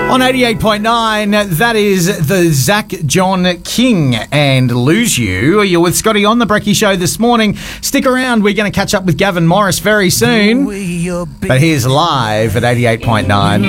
On 88.9, that is the Zach John King and Lose You. You're with Scotty on the Brekkie Show this morning. Stick around. We're going to catch up with Gavin Morris very soon. But here's live at 88.9.